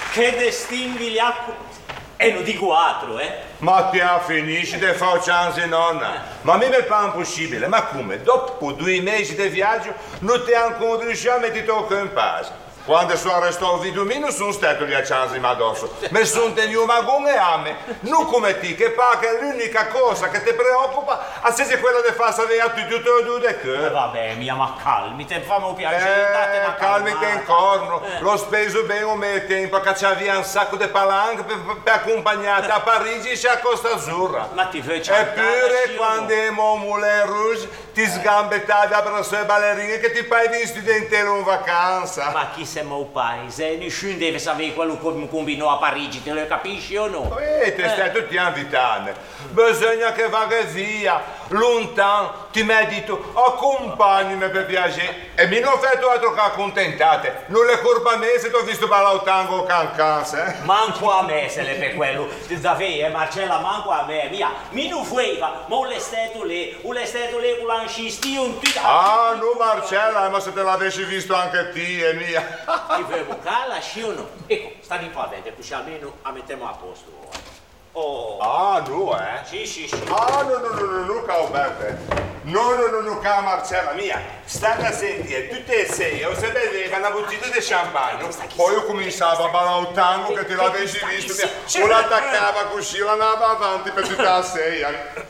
che destin e non dico altro, Ma ti finisci di fare chance, nonna. Ma mi è pas impossibile. Ma come? Dopo 2 mesi di viaggio non ti ancora riuscito a mettere tocco in pace. Quando sono arrestato a Vidomino sono stato lì a chance ma addosso. Mi sono tenuto magone e a me. Non come te, che pa che l'unica cosa che ti preoccupa è quella di far sapere a tutti e due che. Vabbè, mia, ma calmiti, fammi piacere. Calmiti in corno. L'ho speso bene un mio tempo che c'è via un sacco di palanche per accompagnare a Parigi e a Costa Azzurra. Ma ti fece eppure quando è Moulin Rouge ti sgambettavi a brassare ballerine che ti fai di studente in vacanza. Ma chi sei mio paese? Nessuno deve sapere quello che mi combinò a Parigi, te lo capisci o no? Ti stai tutti invitando. Bisogna che vada via, lontano, ti medito, accompagnami per piacere. E mi non fatto altro che accontentate. Non le colpa a me se ti ho visto ballare un tango cancanza, Manco a me se le per quello. Davvero, Marcella, manco a me, via. Mi non fueva, ma le stato lì con l'anscistio un tuo. Ah, no Marcella, ma se te l'avessi visto anche te, mia. Ti fai bucare, sì o no? Ecco, sta di qua, vedete, così almeno la mettiamo a posto. Oh. Ah, no, Sì. Ah, no, Calberte. No, cara Marcella, mia. State a sentire, tutte e 6, o se beveva una bottiglia di champagne. Poi io cominciavo a ballare un tango che te l'avessi visto, mia. O l'attaccava così, la andava avanti per tutta la 6.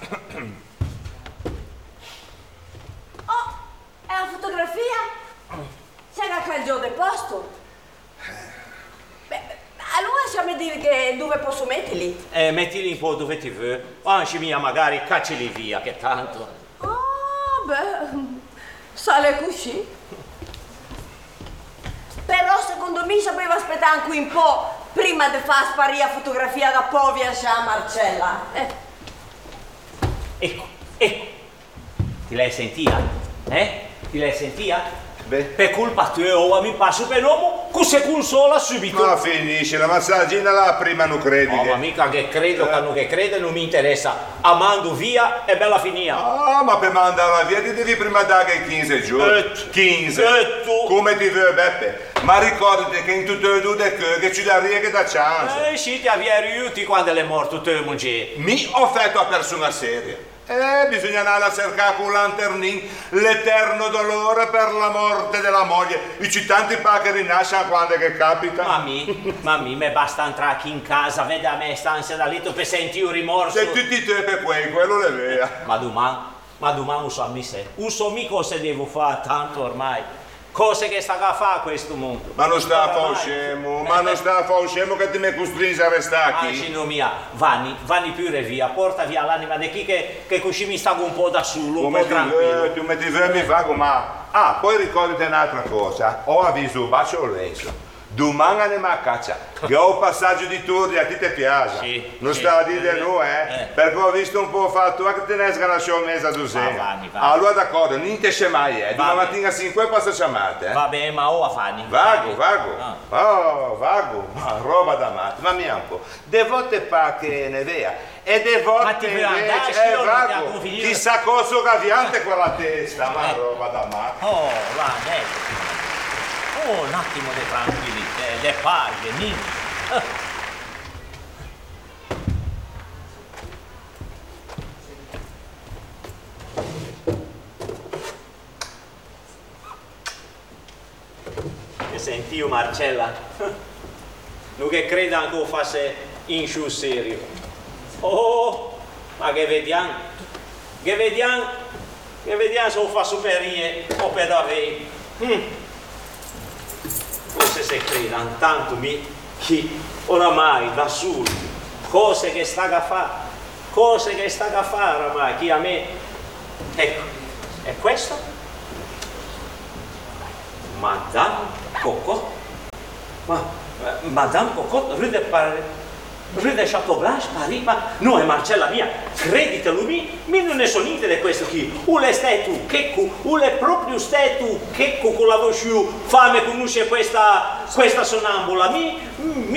Oh, è una fotografia? Sai che il giorno del posto? Allora siamo a dire che dove posso metterli? Mettili un po' dove ti vuoi. Anzi mia, magari cacciali via, che tanto. Oh, sale così. Però secondo me sapeva aspettare anche un po' prima di far sparire la fotografia da Povia a Marcella. Ecco. Ti l'hai sentita? Ti l'hai sentita? Beh. Per colpa tua, ora mi passo per l'uomo, così consola subito. Ma finisce, la massaggina la prima non credi. No, ma mica che credo, che crede non mi interessa. Amando via e bella finia. Ah, ma per mandarla via ti devi prima dare 15 giorni. 15. E tu? Come ti vuoi, Beppe? Ma ricordati che in tutte e due che ci dà che da chance. Sì, ti avvieri aiuti quando è morto tuo moglie. Mi ho fatto a persona seria. Bisogna andare a cercare con lanternin l'eterno dolore per la morte della moglie. I cittadini pa che rinasciano quando è che capita. Mammi, me basta entrare qui in casa, vede a me stanza da letto per sentire un rimorso. Se tutti te per quello è vero. Ma domani uso a me se. Uso mi cosa devo fare tanto ormai. Cose che sta a fare questo mondo. Ma non sta a fare scemo, che ti mi costringe a restare qui. Anzi, mia, vanni pure via, porta via l'anima di chi che così mi sta un po' da solo, un po' tranquillo. Tu mi ti mi vago, ma... Ah, poi ricordati un'altra cosa, ho avviso un bacio leso. Domani andiamo a caccia, che ho un passaggio di turni, a ti ti piace? Sì, non sì, sta a dire no, perché ho visto un po' fatto, che te ne sganasciò un mese a due. Vanni. Allora d'accordo, niente c'è mai, domani mattina a 5 passa chiamate, Va bene, ma ora fanni. Vago, ma roba da matti, ma mia un po', de volte pa che ne vea, e de volte invece, vago, chissà cosa gaviante quella testa, ma roba da matti. Oh, va, ecco. Oh, un attimo di tranquillità, di pace, niente. Che senti io, Marcella? Non che creda ancora fosse in sul serio. Oh, ma che vediamo se lo fa superie o per davvero. Forse se credano tanto che oramai da solo cose che sta a fare oramai chi a me ecco è questo Madame Cocotte Madame Cocotte rue de Chateaubriand, Paris, ma no è Marcella mia, creditelo mi non ne so niente di questo qui, o le stai tu, o le proprio stai tu, con la voce fame conosce questa sonnambula, mi